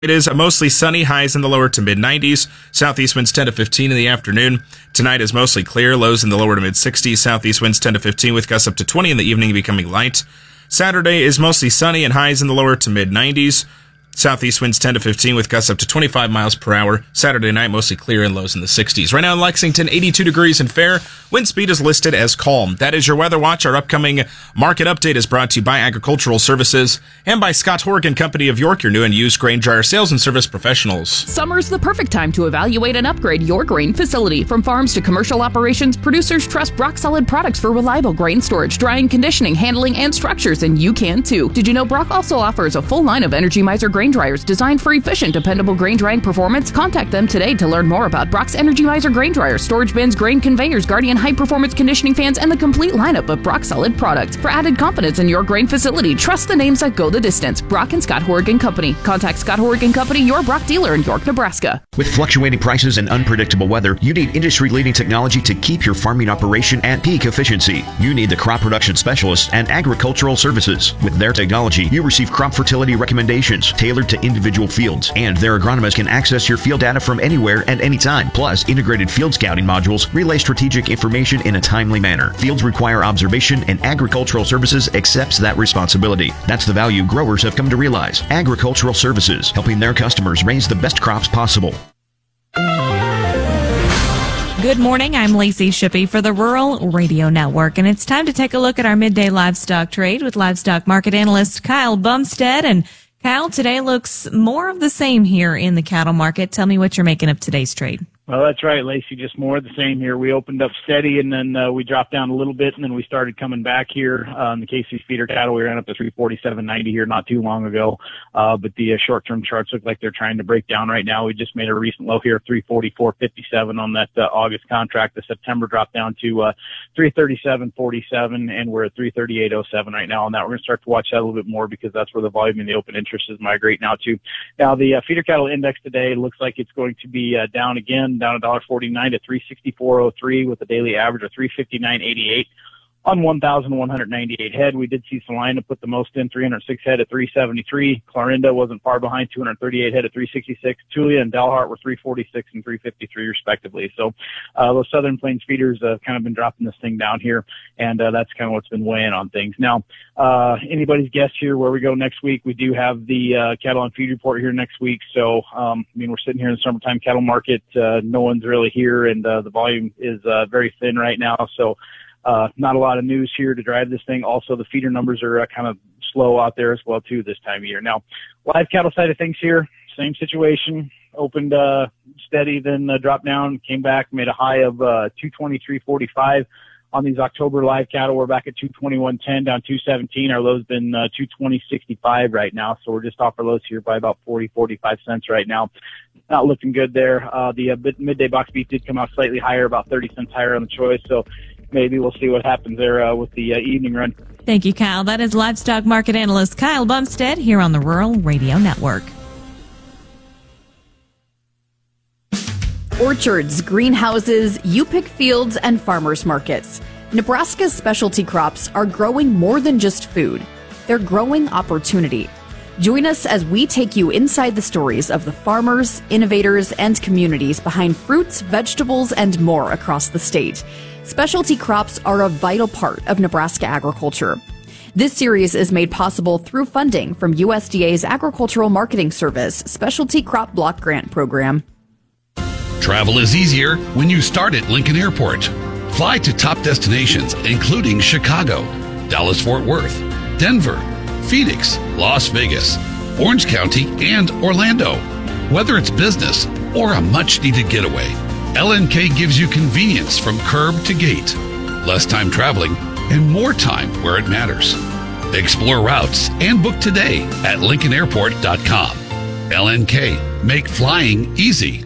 It is mostly sunny, highs in the lower to mid-90s. Southeast winds 10 to 15 in the afternoon. Tonight is mostly clear, lows in the lower to mid-60s. Southeast winds 10 to 15 with gusts up to 20 in the evening, becoming light. Saturday is mostly sunny and highs in the lower to mid-90s. Southeast winds 10 to 15 with gusts up to 25 miles per hour. Saturday night, mostly clear and lows in the 60s. Right now in Lexington, 82 degrees and fair. Wind speed is listed as calm. That is your weather watch. Our upcoming market update is brought to you by Agricultural Services and by Scott Horgan Company of York, your new and used grain dryer sales and service professionals. Summer's the perfect time to evaluate and upgrade your grain facility. From farms to commercial operations, producers trust Brock Solid products for reliable grain storage, drying, conditioning, handling, and structures, and you can too. Did you know Brock also offers a full line of Energy Miser grain dryers designed for efficient, dependable grain drying performance? Contact them today to learn more about Brock's Energy Miser grain dryers, storage bins, grain conveyors, Guardian high-performance conditioning fans, and the complete lineup of Brock Solid products. For added confidence in your grain facility, trust the names that go the distance. Brock and Scott Horgan Company. Contact Scott Horgan Company, your Brock dealer in York, Nebraska. With fluctuating prices and unpredictable weather, you need industry-leading technology to keep your farming operation at peak efficiency. You need the Crop Production Specialists and Agricultural Services. With their technology, you receive crop fertility recommendations tailored to individual fields, and their agronomists can access your field data from anywhere at any time. Plus, integrated field scouting modules relay strategic information in a timely manner. Fields require observation, and Agricultural Services accepts that responsibility. That's the value growers have come to realize. Agricultural Services, helping their customers raise the best crops possible. Good morning. I'm Lacey Shippey for the Rural Radio Network, and it's time to take a look at our midday livestock trade with livestock market analyst Kyle Bumstead. And Kyle, today looks more of the same here in the cattle market. Tell me what you're making of today's trade. Well, that's right, Lacey. Just more of the same here. We opened up steady, and then we dropped down a little bit, and then we started coming back here. In the Casey's feeder cattle, we ran up to 347.90 here not too long ago. But the short-term charts look like they're trying to break down right now. We just made a recent low here of 344.57 on that August contract. The September dropped down to 337.47, and we're at 338.07 right now on that. We're going to start to watch that a little bit more because that's where the volume in the open interest is migrating now to. Now, the feeder cattle index today looks like it's going to be down again, down $1.49 to 364.03 with a daily average of 359.88 on 1,198 head. We did see Salina put the most in, 306 head at 373. Clarinda wasn't far behind, 238 head at 366. Tulia and Dalhart were 346 and 353 respectively. So those Southern Plains feeders have kind of been dropping this thing down here, and that's kind of what's been weighing on things. Now, anybody's guess here where we go next week. We do have the cattle on feed report here next week. So, we're sitting here in the summertime cattle market. No one's really here, and the volume is very thin right now. So, not a lot of news here to drive this thing. Also, the feeder numbers are kind of slow out there as well, too, this time of year. Now, live cattle side of things here, same situation. Opened steady, then dropped down, came back, made a high of 223.45 on these October live cattle. We're back at 221.10, down 217. Our low's been 220.65 right now, so we're just off our lows here by about 45 cents right now. Not looking good there. The midday box beef did come out slightly higher, about 30 cents higher on the choice, so maybe we'll see what happens there with the evening run. Thank you, Kyle. That is livestock market analyst Kyle Bumstead here on the Rural Radio Network. Orchards, greenhouses, you-pick fields, and farmers markets. Nebraska's specialty crops are growing more than just food. They're growing opportunity. Join us as we take you inside the stories of the farmers, innovators, and communities behind fruits, vegetables, and more across the state. Specialty crops are a vital part of Nebraska agriculture. This series is made possible through funding from USDA's Agricultural Marketing Service Specialty Crop Block Grant Program. Travel is easier when you start at Lincoln Airport. Fly to top destinations including Chicago, Dallas-Fort Worth, Denver, Phoenix, Las Vegas, Orange County, and Orlando. Whether it's business or a much-needed getaway, LNK gives you convenience from curb to gate, less time traveling, and more time where it matters. Explore routes and book today at LincolnAirport.com. LNK, make flying easy.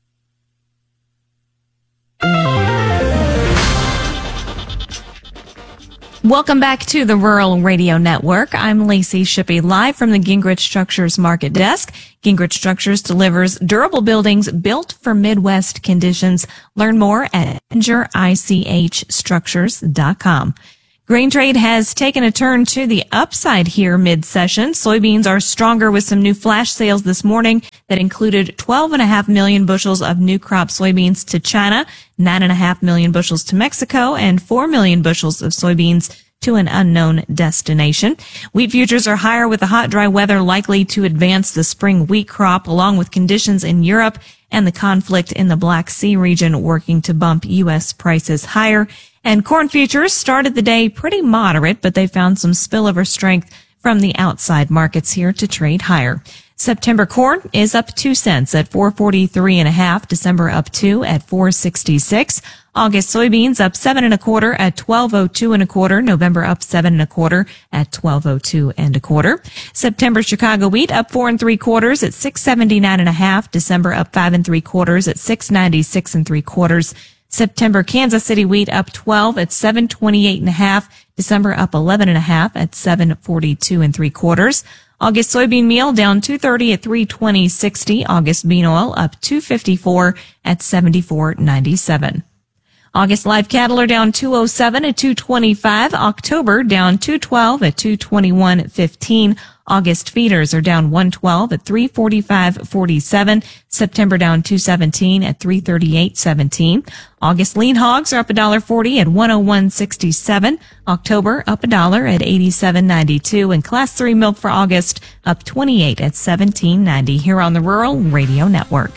Welcome back to the Rural Radio Network. I'm Lacey Shippey, live from the Gingrich Structures Market Desk. Gingrich Structures delivers durable buildings built for Midwest conditions. Learn more at InjureICHstructures.com. Grain trade has taken a turn to the upside here mid-session. Soybeans are stronger with some new flash sales this morning that included 12.5 million bushels of new crop soybeans to China, 9.5 million bushels to Mexico, and 4 million bushels of soybeans to an unknown destination. Wheat futures are higher with the hot, dry weather likely to advance the spring wheat crop, along with conditions in Europe and the conflict in the Black Sea region working to bump U.S. prices higher. And corn futures started the day pretty moderate, but they found some spillover strength from the outside markets here to trade higher. September corn is up 2 cents at 4.43.5. December up 2 at 4.66. August soybeans up 7 1/4 at 12.02 1/4. November up 7 1/4 at 12.02 1/4. September Chicago wheat up 4 3/4 at 6.79.5. December up 5 3/4 at 6.96 3/4. September Kansas City wheat up 12 at 7.28.5. December up 11 1/2 at 7.42 3/4. August soybean meal down 2.30 at 3.20.60. August bean oil up 2.54 at 74.97. August live cattle are down 207 at 225. October down 212 at 221.15. August feeders are down 112 at 345.47. September down 217 at 338.17. August lean hogs are up $1.40 at 101.67. October up $1 at 87.92. And class 3 milk for August up 28 at 17.90 here on the Rural Radio Network.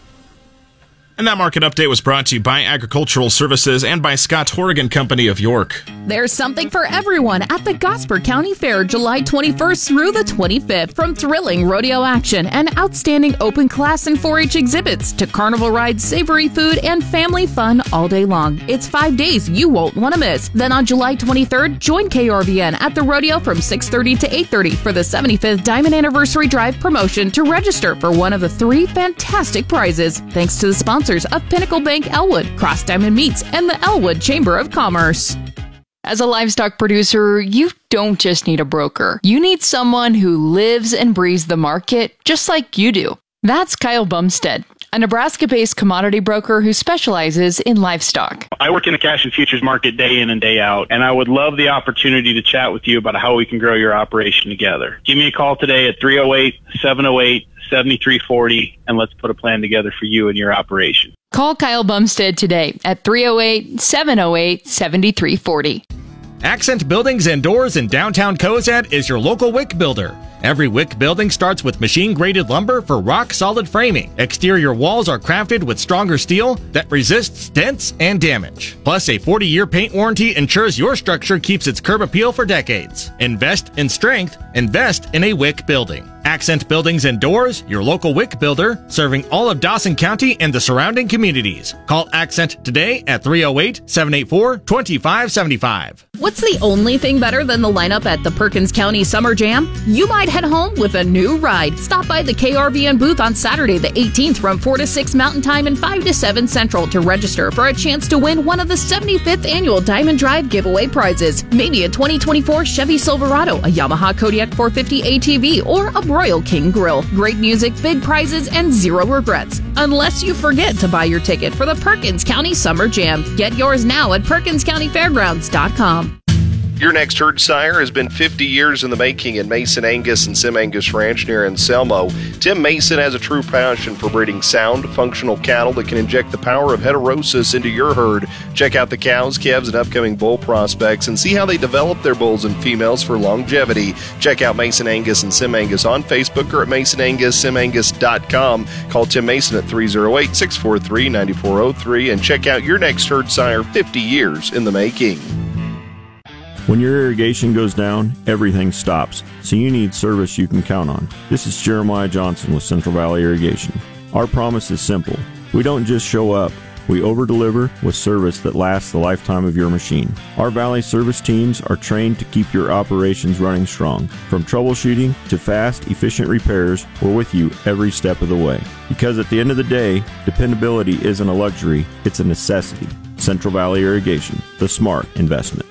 And that market update was brought to you by Agricultural Services and by Scott Horrigan Company of York. There's something for everyone at the Gosper County Fair, July 21st through the 25th. From thrilling rodeo action and outstanding open class and 4-H exhibits to carnival rides, savory food, and family fun all day long. It's 5 days you won't want to miss. Then on July 23rd, join KRVN at the rodeo from 6:30 to 8:30 for the 75th Diamond Anniversary Drive promotion to register for one of the 3 fantastic prizes. Thanks to the sponsors of Pinnacle Bank Elwood, Cross Diamond Meats, and the Elwood Chamber of Commerce. As a livestock producer, you don't just need a broker. You need someone who lives and breathes the market just like you do. That's Kyle Bumstead, a Nebraska-based commodity broker who specializes in livestock. I work in the cash and futures market day in and day out, and I would love the opportunity to chat with you about how we can grow your operation together. Give me a call today at 308-708-7340, and let's put a plan together for you and your operation. Call Kyle Bumstead today at 308-708-7340. Accent Buildings and Doors in downtown Cozad is your local WIC builder. Every WIC building starts with machine-graded lumber for rock-solid framing. Exterior walls are crafted with stronger steel that resists dents and damage. Plus, a 40-year paint warranty ensures your structure keeps its curb appeal for decades. Invest in strength. Invest in a WIC building. Accent Buildings and Doors, your local WIC builder, serving all of Dawson County and the surrounding communities. Call Accent today at 308-784-2575. What's the only thing better than the lineup at the Perkins County Summer Jam? You might head home with a new ride. Stop by the KRVN booth on Saturday the 18th from 4 to 6 Mountain Time and 5 to 7 Central to register for a chance to win one of the 75th annual Diamond Drive giveaway prizes. Maybe a 2024 Chevy Silverado, a Yamaha Kodiak 450 ATV, or a Royal King Grill. Great music, big prizes, and zero regrets. Unless you forget to buy your ticket for the Perkins County Summer Jam. Get yours now at PerkinsCountyFairgrounds.com. Your next herd sire has been 50 years in the making in Mason Angus and Sim Angus Ranch near Anselmo. Tim Mason has a true passion for breeding sound, functional cattle that can inject the power of heterosis into your herd. Check out the cows, calves, and upcoming bull prospects and see how they develop their bulls and females for longevity. Check out Mason Angus and Sim Angus on Facebook or at MasonAngusSimAngus.com. Call Tim Mason at 308-643-9403 and check out your next herd sire 50 years in the making. When your irrigation goes down, everything stops, so you need service you can count on. This is Jeremiah Johnson with Central Valley Irrigation. Our promise is simple. We don't just show up. We over-deliver with service that lasts the lifetime of your machine. Our Valley service teams are trained to keep your operations running strong. From troubleshooting to fast, efficient repairs, we're with you every step of the way. Because at the end of the day, dependability isn't a luxury, it's a necessity. Central Valley Irrigation, the smart investment.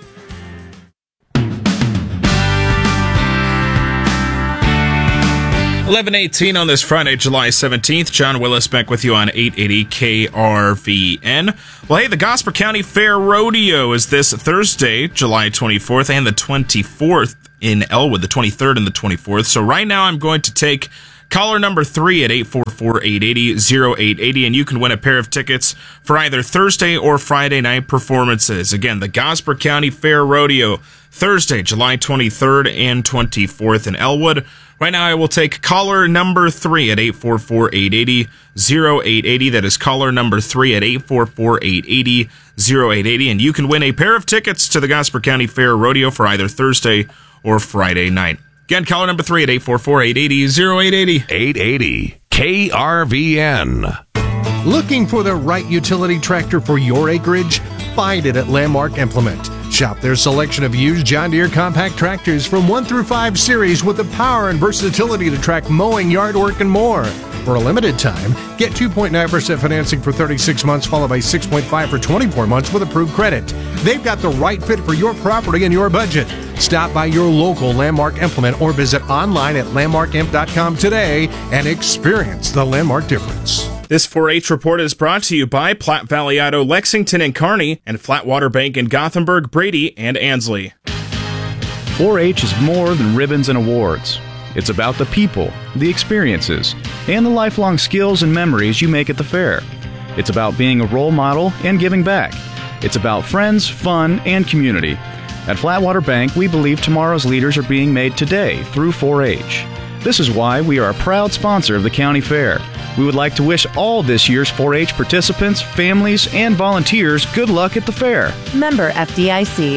11:18 on this Friday, July 17th. John Willis back with you on 880 KRVN. Well, hey, the Gosper County Fair Rodeo is this Thursday, July 24th, and the 24th in Elwood, the 23rd and the 24th. So right now I'm going to take caller number 3 at 844-880-0880, and you can win a pair of tickets for either Thursday or Friday night performances. Again, the Gosper County Fair Rodeo, Thursday, July 23rd and 24th in Elwood. Right now, I will take caller number 3 at 844-880-0880. That is caller number 3 at 844-880-0880. And you can win a pair of tickets to the Gosper County Fair Rodeo for either Thursday or Friday night. Again, caller number 3 at 844-880-0880. 880 KRVN. Looking for the right utility tractor for your acreage? Find it at Landmark Implement. Shop their selection of used John Deere compact tractors from 1 through 5 series with the power and versatility to track mowing, yard work, and more. For a limited time, get 2.9% financing for 36 months, followed by 6.5% for 24 months with approved credit. They've got the right fit for your property and your budget. Stop by your local Landmark Implement or visit online at landmarkimp.com today and experience the Landmark difference. This 4-H report is brought to you by Platte Valley Auto, Lexington and Kearney, and Flatwater Bank in Gothenburg, Brady, and Ansley. 4-H is more than ribbons and awards. It's about the people, the experiences, and the lifelong skills and memories you make at the fair. It's about being a role model and giving back. It's about friends, fun, and community. At Flatwater Bank, we believe tomorrow's leaders are being made today through 4-H. This is why we are a proud sponsor of the county fair. We would like to wish all this year's 4-H participants, families, and volunteers good luck at the fair. Member FDIC.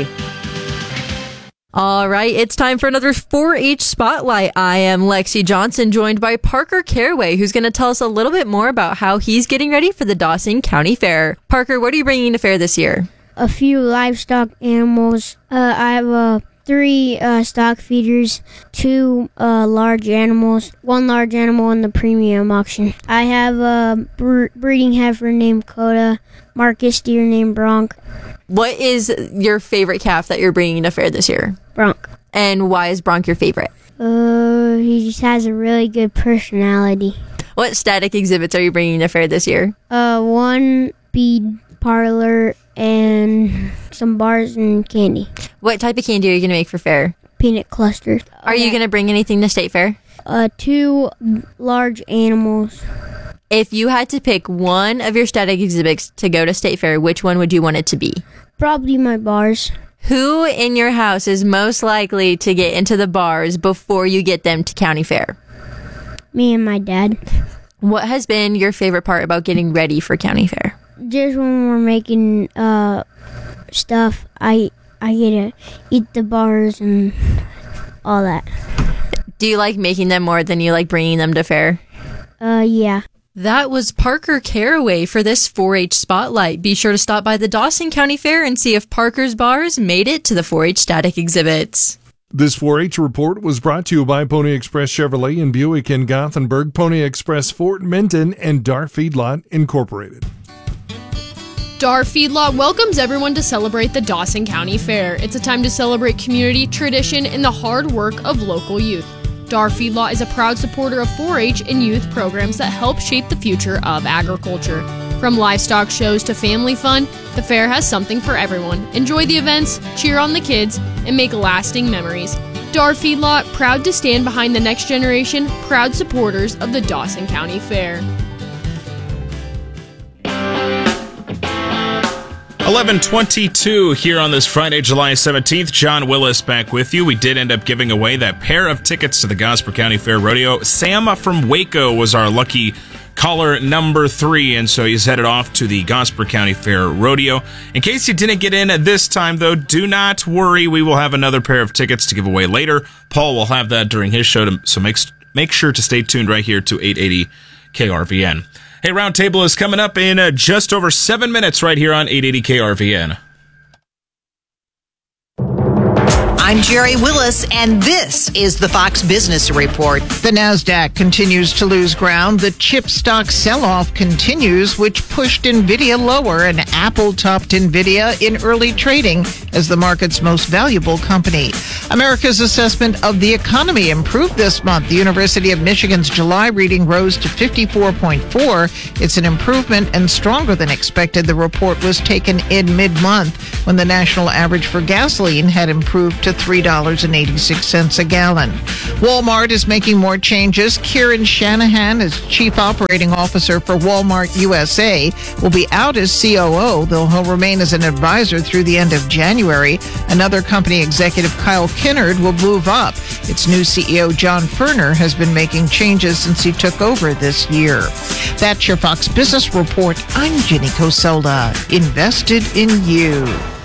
All right, it's time for another 4-H Spotlight. I am Lexi Johnson, joined by Parker Caraway, who's going to tell us a little bit more about how he's getting ready for the Dawson County Fair. Parker, what are you bringing to fair this year? A few livestock animals. I have 3 stock feeders, 2 large animals, 1 large animal in the premium auction. I have a breeding heifer named Coda, Marcus deer named Bronc. What is your favorite calf that you're bringing to fair this year? Bronc. And why is Bronc your favorite? He just has a really good personality. What static exhibits are you bringing to fair this year? 1 bead parlor and some bars and candy. What type of candy are you going to make for fair? Peanut clusters. Are you going to bring anything to state fair? 2 large animals. If you had to pick one of your static exhibits to go to state fair, which one would you want it to be? Probably my bars. Who in your house is most likely to get into the bars before you get them to county fair? Me and my dad. What has been your favorite part about getting ready for county fair? Just when we're making stuff, I get to eat the bars and all that. Do you like making them more than you like bringing them to fair? Yeah. That was Parker Caraway for this 4-H Spotlight. Be sure to stop by the Dawson County Fair and see if Parker's bars made it to the 4-H static exhibits. This 4-H report was brought to you by Pony Express Chevrolet in Buick and Gothenburg, Pony Express Fort Minton, and Dar Feedlot Incorporated. Dar Feedlot welcomes everyone to celebrate the Dawson County Fair. It's a time to celebrate community, tradition, and the hard work of local youth. Dar Feedlot is a proud supporter of 4-H and youth programs that help shape the future of agriculture. From livestock shows to family fun, the fair has something for everyone. Enjoy the events, cheer on the kids, and make lasting memories. Dar Feedlot, proud to stand behind the next generation, proud supporters of the Dawson County Fair. 11:22 here on this Friday, July 17th. John Willis back with you. We did end up giving away that pair of tickets to the Gosper County Fair Rodeo. Sam from Waco was our lucky caller number 3, and so he's headed off to the Gosper County Fair Rodeo. In case you didn't get in at this time, though, do not worry. We will have another pair of tickets to give away later. Paul will have that during his show, so make sure to stay tuned right here to 880 KRVN. Hey, Roundtable is coming up in just over 7 minutes right here on 880 KRVN. I'm Jerry Willis, and this is the Fox Business Report. The NASDAQ continues to lose ground. The chip stock sell-off continues, which pushed NVIDIA lower, and Apple topped NVIDIA in early trading as the market's most valuable company. America's assessment of the economy improved this month. The University of Michigan's July reading rose to 54.4. It's an improvement and stronger than expected. The report was taken in mid-month when the national average for gasoline had improved to $3.86 a gallon. Walmart is making more changes. Kieran Shanahan, as Chief Operating Officer for Walmart USA, will be out as COO, though he'll remain as an advisor through the end of January. Another company executive, Kyle Kinnard, will move up. Its new CEO, John Furner, has been making changes since he took over this year. That's your Fox Business Report. I'm Jenny Coselda. Invested in you.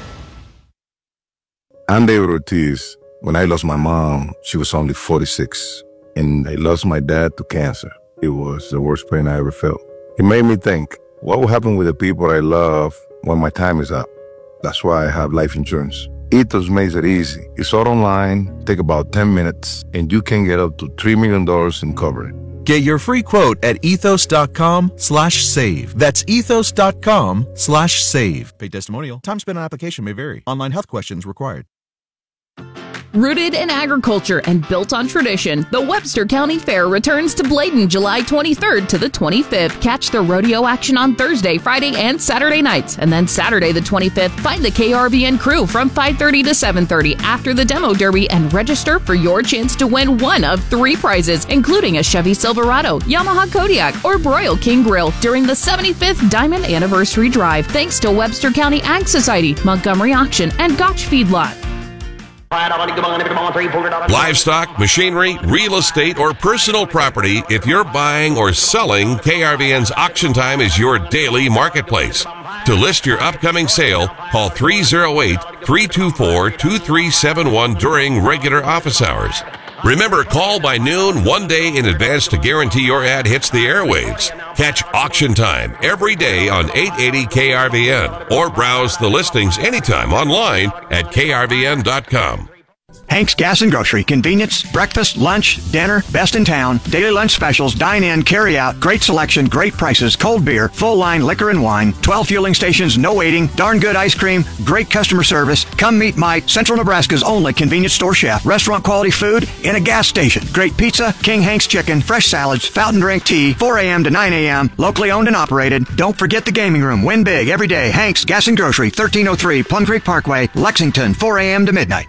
I'm David Ortiz. When I lost my mom, she was only 46, and I lost my dad to cancer. It was the worst pain I ever felt. It made me think, what will happen with the people I love when my time is up? That's why I have life insurance. Ethos makes it easy. It's all online, take about 10 minutes, and you can get up to $3 million in coverage. Get your free quote at ethos.com/save. That's ethos.com/save. Paid testimonial. Time spent on application may vary. Online health questions required. Rooted in agriculture and built on tradition, the Webster County Fair returns to Bladen July 23rd to the 25th. Catch the rodeo action on Thursday, Friday, and Saturday nights. And then Saturday the 25th, find the KRVN crew from 5:30 to 7:30 after the demo derby and register for your chance to win one of 3 prizes, including a Chevy Silverado, Yamaha Kodiak, or Broil King Grill during the 75th Diamond Anniversary Drive. Thanks to Webster County Ag Society, Montgomery Auction, and Gotch Feedlot. Livestock, machinery, real estate, or personal property. If you're buying or selling, KRVN's Auction Time is your daily marketplace. To list your upcoming sale, call 308-324-2371 during regular office hours. Remember, call by noon one day in advance to guarantee your ad hits the airwaves. Catch Auction Time every day on 880 KRVN or browse the listings anytime online at krvn.com. Hank's Gas and Grocery. Convenience, breakfast, lunch, dinner, best in town, daily lunch specials, dine-in, carry-out, great selection, great prices, cold beer, full-line liquor and wine, 12 fueling stations, no waiting, darn good ice cream, great customer service. Come meet Mike, Central Nebraska's only convenience store chef. Restaurant quality food in a gas station. Great pizza, King Hank's chicken, fresh salads, fountain drink tea, 4 a.m. to 9 a.m., locally owned and operated. Don't forget the gaming room. Win big every day. Hank's Gas and Grocery, 1303 Plum Creek Parkway, Lexington, 4 a.m. to midnight.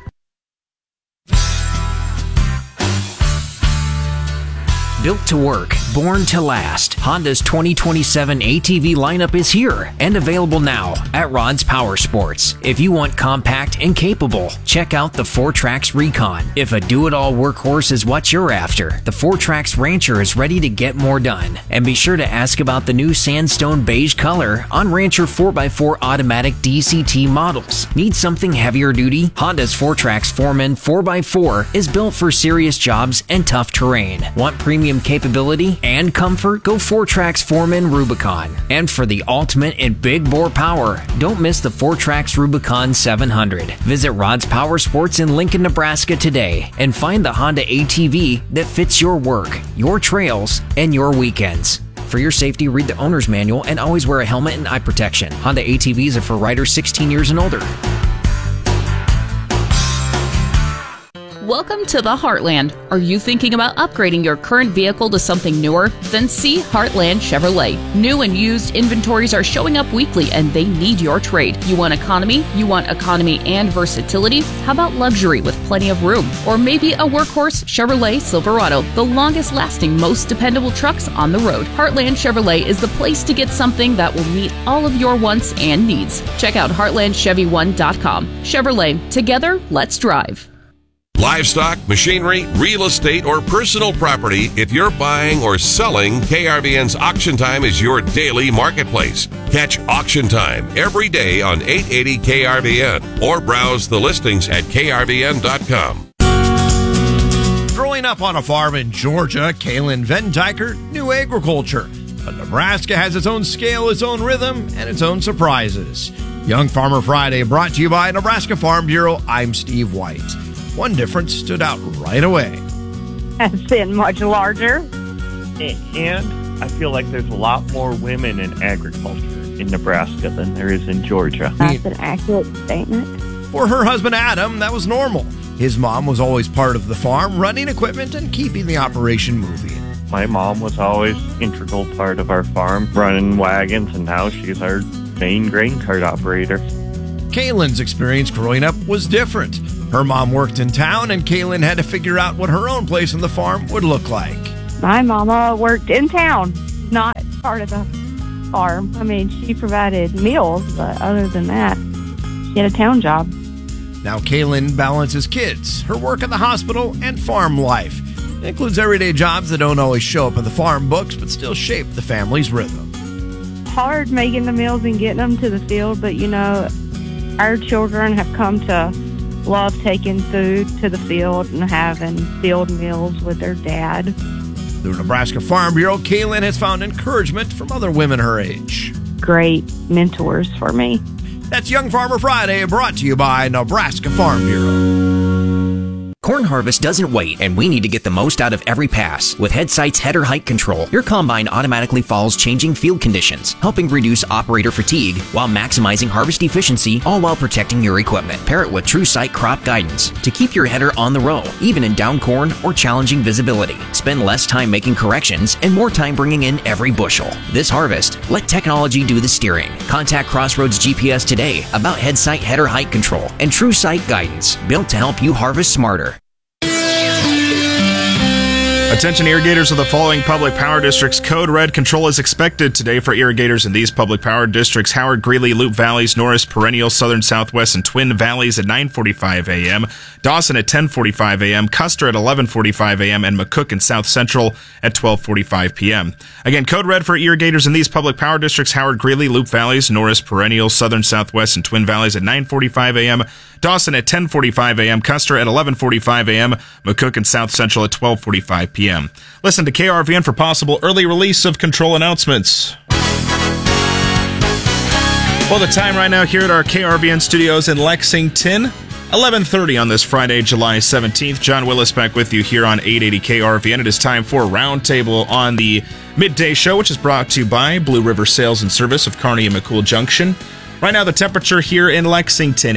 Built to work, born to last. Honda's 2027 ATV lineup is here and available now at Rod's Power Sports. If you want compact and capable, check out the 4Trax Recon. If a do-it-all workhorse is what you're after, the 4Trax Rancher is ready to get more done. And be sure to ask about the new sandstone beige color on Rancher 4x4 automatic DCT models. Need something heavier duty? Honda's 4Trax Foreman 4x4 is built for serious jobs and tough terrain. Want premium capability and comfort? Go 4Trax Foreman Rubicon. And for the ultimate in big bore power, don't miss the 4Trax Rubicon 700. Visit Rod's Power Sports in Lincoln, Nebraska today and find the Honda ATV that fits your work, your trails, and your weekends. For your safety, read the owner's manual and always wear a helmet and eye protection. Honda ATVs are for riders 16 years and older. Welcome to the Heartland. Are you thinking about upgrading your current vehicle to something newer? Then see Heartland Chevrolet. New and used inventories are showing up weekly and they need your trade. You want economy? You want economy and versatility? How about luxury with plenty of room? Or maybe a workhorse Chevrolet Silverado, the longest lasting, most dependable trucks on the road. Heartland Chevrolet is the place to get something that will meet all of your wants and needs. Check out heartlandchevy1.com. Chevrolet, together, let's drive. Livestock, machinery, real estate, or personal property. If you're buying or selling, KRVN's Auction Time is your daily marketplace. Catch Auction Time every day on 880 KRVN or browse the listings at krvn.com. Growing up on a farm in Georgia, Kaylin Vendiker knew agriculture. But Nebraska has its own scale, its own rhythm, and its own surprises. Young Farmer Friday brought to you by Nebraska Farm Bureau. I'm Steve White. one difference stood out right away. Has been much larger. And I feel like there's a lot more women in agriculture in Nebraska than there is in Georgia. That's an accurate statement. For her husband, Adam, that was normal. His mom was always part of the farm, running equipment and keeping the operation moving. My mom was always integral part of our farm, running wagons, and now she's our main grain cart operator. Kaylin's experience growing up was different. Her mom worked in town, and Kaylin had to figure out what her own place on the farm would look like. My mama worked in town, not part of the farm. I mean, she provided meals, but other than that, she had a town job. Now Kaylin balances kids, her work at the hospital, and farm life. It includes everyday jobs that don't always show up in the farm books, but still shape the family's rhythm. Hard making the meals and getting them to the field, but you know, our children have come to love taking food to the field and having field meals with their dad. Through Nebraska Farm Bureau, Kaylin has found encouragement from other women her age. Great mentors for me. That's Young Farmer Friday, brought to you by Nebraska Farm Bureau. Corn harvest doesn't wait, and we need to get the most out of every pass. With Headsight's header height control, your combine automatically follows changing field conditions, helping reduce operator fatigue while maximizing harvest efficiency, all while protecting your equipment. Pair it with TrueSight crop guidance to keep your header on the row, even in down corn or challenging visibility. Spend less time making corrections and more time bringing in every bushel. This harvest, let technology do the steering. Contact Crossroads GPS today about Headsight header height control and TrueSight guidance, built to help you harvest smarter. Attention irrigators of the following public power districts. Code red control is expected today for irrigators in these public power districts: Howard, Greeley, Loup Valleys, Norris, Perennial, Southern Southwest, and Twin Valleys at 9:45 a.m., Dawson at 10:45 a.m., Custer at 11:45 a.m., and McCook and South Central at 12:45 p.m. Again, code red for irrigators in these public power districts: Howard, Greeley, Loup Valleys, Norris, Perennial, Southern Southwest, and Twin Valleys at 9:45 a.m., Dawson at 10:45 a.m., Custer at 11:45 a.m., McCook and South Central at 12:45 p.m. Listen to KRVN for possible early release of control announcements. Well, the time right now here at our KRVN studios in Lexington, 11:30 on this Friday, July 17th. John Willis back with you here on 880 KRVN. It is time for Roundtable on the Midday Show, which is brought to you by Blue River Sales and Service of Kearney and McCool Junction. Right now, the temperature here in Lexington,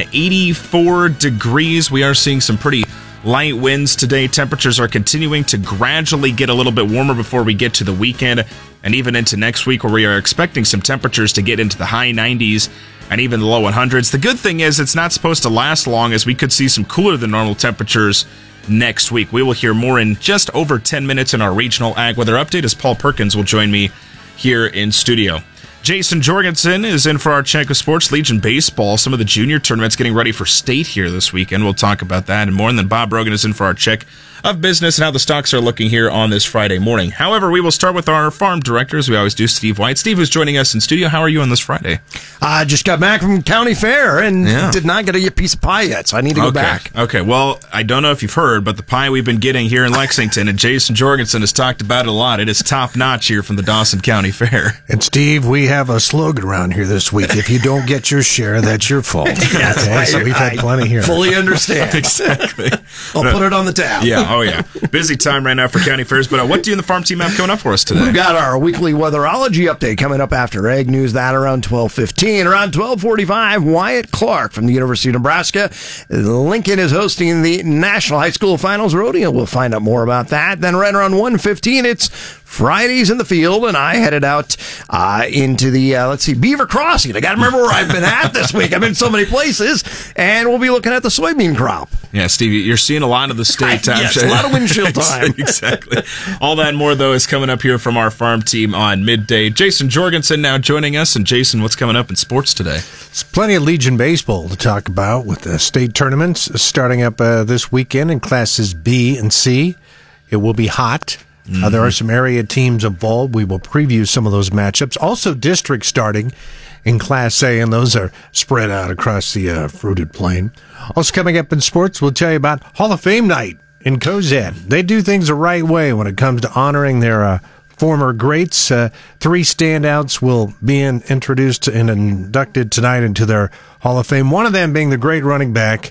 84 degrees. We are seeing some pretty light winds today. Temperatures are continuing to gradually get a little bit warmer before we get to the weekend and even into next week, where we are expecting some temperatures to get into the high 90s and even the low 100s. The good thing is it's not supposed to last long, as we could see some cooler than normal temperatures next week. We will hear more in just over 10 minutes in our regional ag weather update, as Paul Perkins will join me here in studio. Jason Jorgensen is in for our check of sports. Legion Baseball, some of the junior tournaments getting ready for state here this weekend. We'll talk about that and more. And then Bob Rogan is in for our check of business and how the stocks are looking here on this Friday morning. However, we will start with our farm director, as we always do, Steve White. Steve, who's joining us in studio. How are you on this Friday? I just got back from county fair and did not get a piece of pie yet, so I need to go back. Okay, well, I don't know if you've heard, but the pie we've been getting here in Lexington, and Jason Jorgensen has talked about it a lot. It is top-notch here from the Dawson County Fair. And Steve, we have a slogan around here this week: if you don't get your share, that's your fault. Yes, okay, so we've had plenty here. Fully understand. Exactly. I'll put it on the tab. Yeah, oh yeah. Busy time right now for county fairs, but what do you and the farm team have coming up for us today? We've got our weekly weatherology update coming up after Ag News, that around 12:15. Around 12:45, Wyatt Clark from the University of Nebraska. Lincoln is hosting the National High School Finals Rodeo. We'll find out more about that. Then right around 1:15, it's Fridays in the Field, and I headed out into the, Beaver Crossing. I got to remember where I've been at this week. I've been so many places, and we'll be looking at the soybean crop. Yeah, Steve, you're seeing a lot of the state. Yes, a lot of windshield time. Exactly. All that and more, though, is coming up here from our farm team on midday. Jason Jorgensen now joining us. And Jason, what's coming up in sports today? There's plenty of Legion Baseball to talk about with the state tournaments starting up this weekend in classes B and C. It will be hot. There are some area teams involved. We will preview some of those matchups. Also, districts starting in Class A, and those are spread out across the fruited plain. Also coming up in sports, we'll tell you about Hall of Fame night in Cozad. They do things the right way when it comes to honoring their former greats. 3 standouts will be introduced and inducted tonight into their Hall of Fame, one of them being the great running back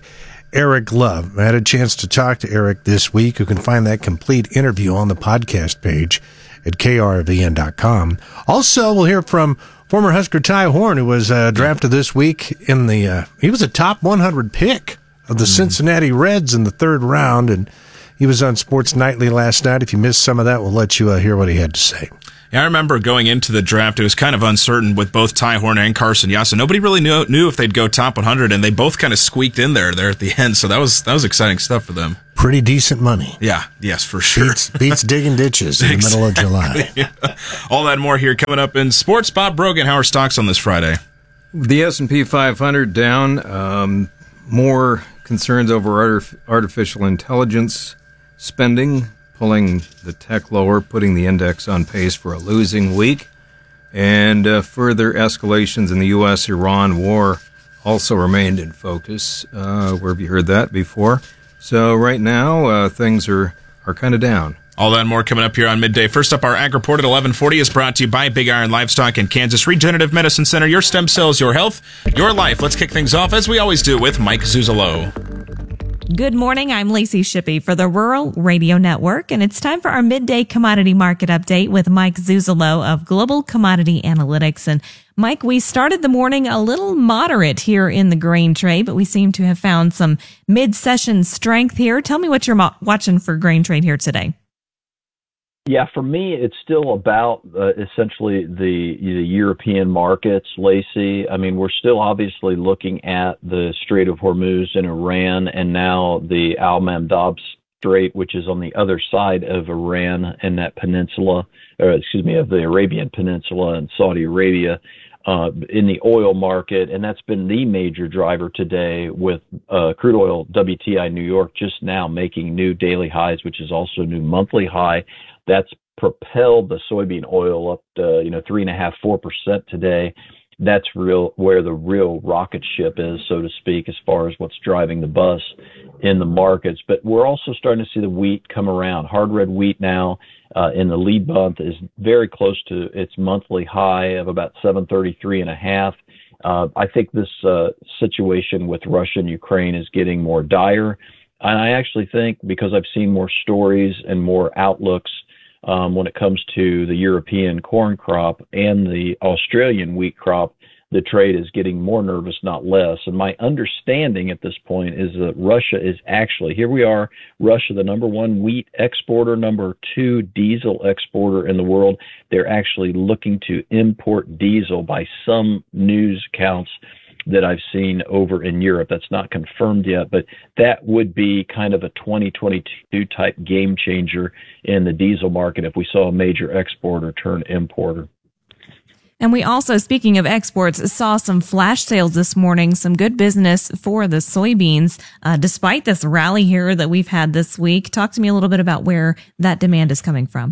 Eric Love. I had a chance to talk to Eric this week. You can find that complete interview on the podcast page at krvn.com. Also, we'll hear from former Husker Ty Horn, who was drafted this week in he was a top 100 pick of the Cincinnati Reds in the third round, and he was on Sports Nightly last night. If you missed some of that, we'll let you hear what he had to say. Yeah, I remember going into the draft, it was kind of uncertain with both Ty Horn and Carson Yassa. Nobody really knew if they'd go top 100, and they both kind of squeaked in there at the end, so that was exciting stuff for them. Pretty decent money. Yeah, yes, for sure. Beats digging ditches in the middle of July. Yeah. All that and more here coming up in sports. Bob Brogan, how are stocks on this Friday? The S&P 500 down. More concerns over artificial intelligence spending, pulling the tech lower, putting the index on pace for a losing week. And further escalations in the U.S.-Iran war also remained in focus. Where have you heard that before? So right now, things are kind of down. All that and more coming up here on Midday. First up, our Ag Report at 11:40 is brought to you by Big Iron Livestock in Kansas Regenerative Medicine Center. Your stem cells, your health, your life. Let's kick things off, as we always do, with Mike Zuzalo. Good morning. I'm Lacey Shippey for the Rural Radio Network, and it's time for our midday commodity market update with Mike Zuzalo of Global Commodity Analytics. And Mike, we started the morning a little moderate here in the grain trade, but we seem to have found some mid-session strength here. Tell me what you're watching for grain trade here today. Yeah, for me, it's still about essentially the European markets, Lacey. I mean, we're still obviously looking at the Strait of Hormuz in Iran, and now the Al-Mamdab Strait, which is on the other side of Iran and that peninsula, of the Arabian Peninsula and Saudi Arabia, in the oil market. And that's been the major driver today, with crude oil WTI New York just now making new daily highs, which is also a new monthly high. That's propelled the soybean oil up to 3.5-4% today. That's where the real rocket ship is, so to speak, as far as what's driving the bus in the markets. But we're also starting to see the wheat come around. Hard red wheat now in the lead month is very close to its monthly high of about 733.5. I think this situation with Russia and Ukraine is getting more dire. And I actually think, because I've seen more stories and more outlooks when it comes to the European corn crop and the Australian wheat crop, the trade is getting more nervous, not less. And my understanding at this point is that Russia is actually, here we are, Russia, the number one wheat exporter, number two diesel exporter in the world. They're actually looking to import diesel by some news accounts that I've seen over in Europe. That's not confirmed yet, but that would be kind of a 2022 type game changer in the diesel market if we saw a major exporter turn importer. And we also, speaking of exports, saw some flash sales this morning, some good business for the soybeans, despite this rally here that we've had this week. Talk to me a little bit about where that demand is coming from.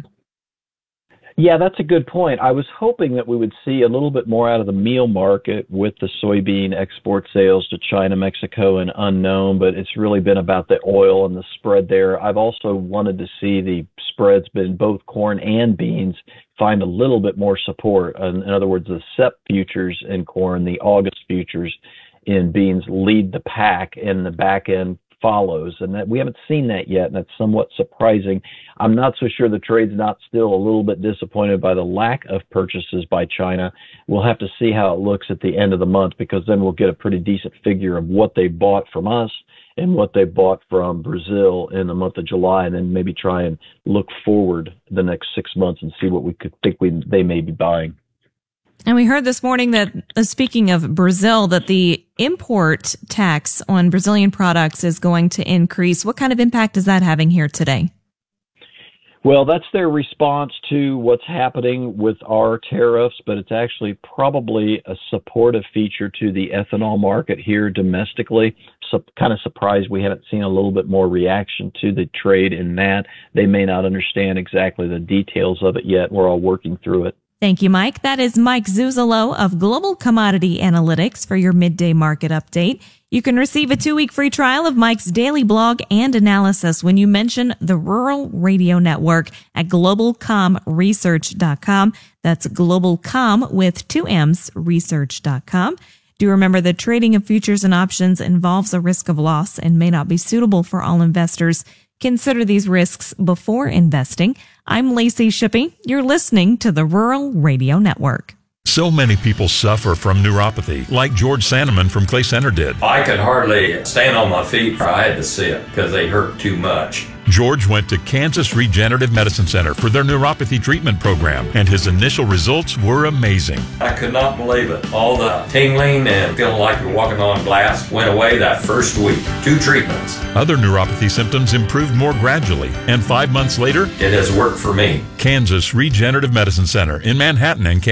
Yeah, that's a good point. I was hoping that we would see a little bit more out of the meal market with the soybean export sales to China, Mexico, and unknown, but it's really been about the oil and the spread there. I've also wanted to see the spreads in both corn and beans find a little bit more support. In other words, the SEP futures in corn, the August futures in beans lead the pack, and the back end follows, and that we haven't seen that yet, and that's somewhat surprising. I'm not so sure the trade's not still a little bit disappointed by the lack of purchases by China. We'll have to see how it looks at the end of the month, because then we'll get a pretty decent figure of what they bought from us and what they bought from Brazil in the month of July, and then maybe try and look forward the next 6 months and see what we could think they may be buying. And we heard this morning that, speaking of Brazil, that the import tax on Brazilian products is going to increase. What kind of impact is that having here today? Well, that's their response to what's happening with our tariffs, but it's actually probably a supportive feature to the ethanol market here domestically. So kind of surprised we haven't seen a little bit more reaction to the trade in that. They may not understand exactly the details of it yet. We're all working through it. Thank you, Mike. That is Mike Zuzalo of Global Commodity Analytics for your midday market update. You can receive a 2-week free trial of Mike's daily blog and analysis when you mention the Rural Radio Network at globalcomresearch.com. That's globalcom with 2 M's research.com. Do remember that trading of futures and options involves a risk of loss and may not be suitable for all investors. Consider these risks before investing. I'm Lacey Shippey. You're listening to the Rural Radio Network. So many people suffer from neuropathy, like George Sandeman from Clay Center did. I could hardly stand on my feet. I had to sit because they hurt too much. George went to Kansas Regenerative Medicine Center for their neuropathy treatment program, and his initial results were amazing. I could not believe it. All the tingling and feeling like you're walking on glass went away that first week. 2 treatments. Other neuropathy symptoms improved more gradually, and 5 months later, it has worked for me. Kansas Regenerative Medicine Center in Manhattan and Kansas.